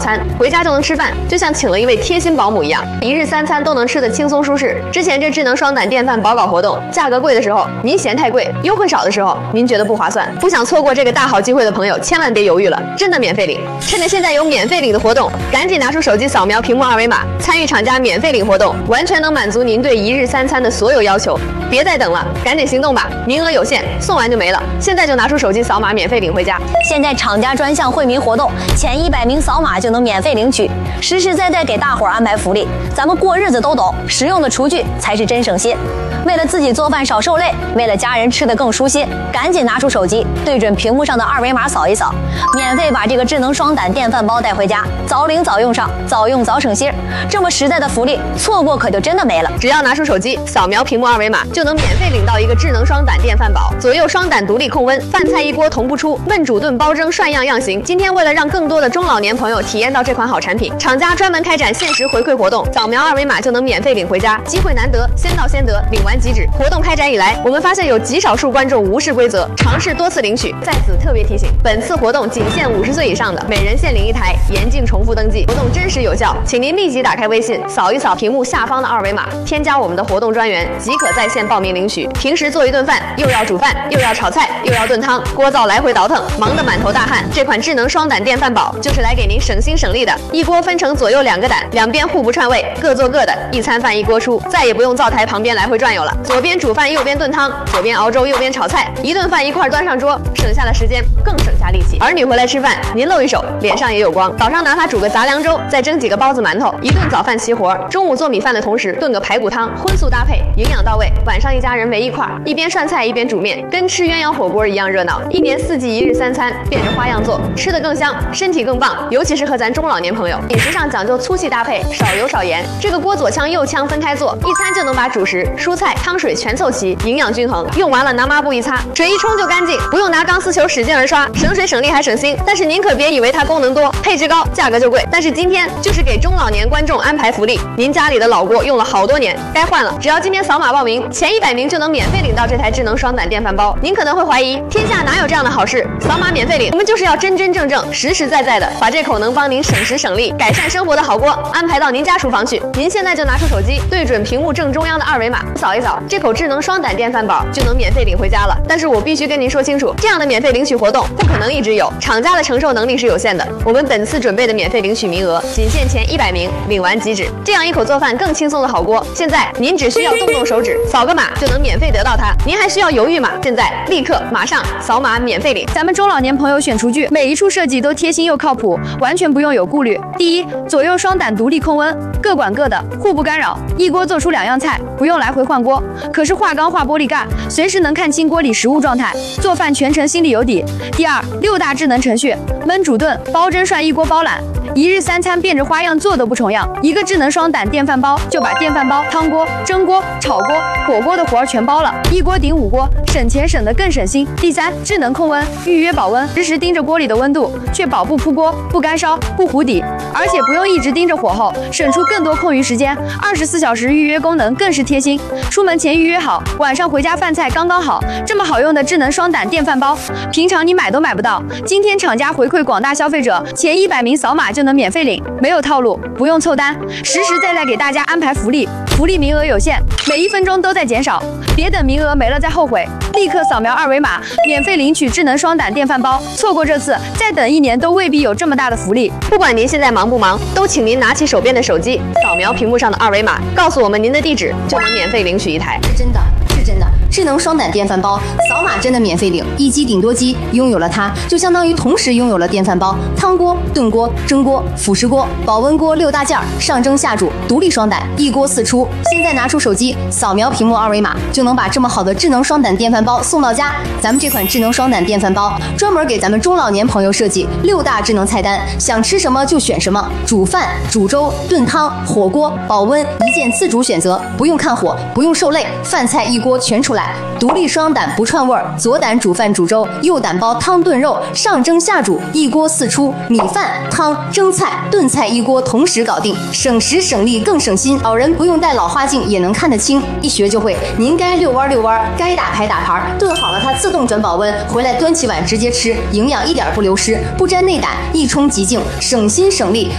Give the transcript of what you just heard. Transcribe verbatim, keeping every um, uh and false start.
餐，回家就能吃饭，就像请了一位贴心保姆一样，一日三餐都能吃得轻松舒适。之前这智能双胆电饭煲搞活动，价格贵的时候您嫌太贵，优惠少的时候您觉得不划算，不想错过这个大好机会的朋友，千万别犹豫了，真的免费领！趁着现在有免费领的活动，赶紧拿出手机扫描屏幕二维码，参与厂家免费领活动，完全能满足您对一日三餐的所有要求。别再等了，赶紧行动吧！名额有限，送完就没了。现在就拿出手机扫码免费领回家。 现在厂家专项惠民活动，前一百名扫码就能免费领取，实实在在给大伙儿安排福利。咱们过日子都懂，实用的厨具才是真省心。为了自己做饭少受累，为了家人吃得更舒心，赶紧拿出手机，对准屏幕上的二维码扫一扫，免费把这个智能双胆电饭煲带回家，早领早用上，早用早省心。这么实在的福利，错过可就真的没了。 只要拿出手机，扫描屏幕二维码，就能免费领到一个智能双胆电饭煲，左右双胆独立控温，饭菜一锅同步出，焖煮炖煲蒸涮样样行。今天为了让更多的中老年朋友体验到这款好产品，厂家专门开展限时回馈活动，扫描二维码就能免费领回家，机会难得，先到先得，领完即止。活动开展以来，我们发现有极少数观众无视规则，尝试多次领取。在此特别提醒，本次活动仅限五十岁以上的，每人限领一台，严禁重复登记。活动真实有效，请您立即打开微信，扫一扫屏幕下方的二维码，添加我们的活动专员，即可在线报名领取。平时做一顿饭，又要煮饭，又要炒菜，又要炖汤，锅灶来回倒腾，忙得满头大汗。这款智能双胆电饭煲就是来给您省心省力的。一锅分成左右两个胆，两边互不串味，各做各的，一餐饭一锅出，再也不用灶台旁边来回转悠了。左边煮饭，右边炖汤，左边熬粥，右边炒菜，一顿饭一块端上桌，省下了时间，更省下力气。儿女回来吃饭，您露一手，脸上也有光。早上拿它煮个杂粮粥，再蒸几个包子馒头，一顿早饭齐活。中午做米饭的同时，炖个排骨汤，荤素搭配，营养到位。晚上一家人围一块，一边涮菜一边煮面，跟吃鸳鸯火锅一样热闹。一年四季一日三餐，变着花样做，吃得更香，身体更棒。尤其适合咱中老年朋友，饮食上讲究粗细搭配，少油少盐。这个锅左腔右腔分开做，一餐就能把主食、蔬菜、汤水全凑齐，营养均衡。用完了拿抹布一擦，水一冲就干净，不用拿钢丝球使劲儿刷，省水省力还省心。但是您可别以为它功能多，配置高，价格就贵。但是今天就是给中老年观众安排福利，您家里的老锅用了好多年，该换了，只要今天扫码报名，前一百名就能免费领到这台智能双胆电饭煲。您可能会怀疑，天下哪有这样的好事？扫码免费领，我们就是要真真正正、实实在在的把这口能帮您省时省力、改善生活的好锅安排到您家厨房去。您现在就拿出手机，对准屏幕正中央的二维码，扫一扫，这口智能双胆电饭煲就能免费领回家了。但是我必须跟您说清楚，这样的免费领取活动不可能一直有，厂家的承受能力是有限的。我们本次准备的免费领取名额仅限前一百名，领完即止。这样一口做饭更轻松的好锅，现在您只需要动动手指，扫个码就能免费得到它。您还需要犹豫吗？现在立刻马上扫码免费领。 咱们中老年朋友选厨具，每一处设计都贴心又靠谱，完全不用有顾虑。第一，左右双胆独立控温，各管各的，互不干扰，一锅做出两样菜，不用来回换锅。可是化钢化玻璃盖，随时能看清锅里食物状态，做饭全程心里有底。第二，六大智能程序，焖煮炖、煲蒸涮一锅包揽，一日三餐变着花样做都不重样。一个智能双胆电饭煲就把电饭煲、汤锅、蒸锅、炒锅、火锅的活儿全包了，一锅顶五锅，省钱省得更省心。第三，智能控温，预约保温，实时盯着锅里的温度，确保不扑锅、不干烧、不糊底，而且不用一直盯着火候，省出更多空余时间。二十四小时预约功能更是贴心，出门前预约好，晚上回家饭菜刚刚好。这么好用的智能双胆电饭煲，平常你买都买不到。今天厂家回馈广大消费者，前一百名扫码就能免费领，没有套路，不用凑单，实实在在给大家安排福利。福利名额有限，每一分钟都在减少，别等名额没了再后悔，立刻扫描二维码，免费领取智能双胆电饭煲。错过这次，再等一年都未必有这么大的福利。 不管您现在忙不忙，都请您拿起手边的手机，扫描屏幕上的二维码，告诉我们您的地址，就能免费领取一台。 是真的，是真的。智能双胆电饭煲，扫码真的免费领，一机顶多机，拥有了它，就相当于同时拥有了电饭煲、汤锅、炖锅、蒸锅、辅食锅、保温锅六大件儿，上蒸下煮，独立双胆，一锅四出。现在拿出手机，扫描屏幕二维码，就能把这么好的智能双胆电饭煲送到家。咱们这款智能双胆电饭煲，专门给咱们中老年朋友设计六大智能菜单，想吃什么就选什么，煮饭、煮粥、炖汤、火锅、保温，一键自主选择，不用看火，不用受累，饭菜一锅全出来。独立双胆不串味儿，左胆煮饭煮粥，右胆煲汤炖肉，上蒸下煮，一锅四出，米饭、汤、蒸菜、炖菜一锅同时搞定，省时省力更省心。老人不用戴老花镜也能看得清，一学就会。您该遛弯遛弯，该打牌打牌，炖好了它自动转保温，回来端起碗直接吃，营养一点不流失，不沾内胆，一冲即净，省心省力。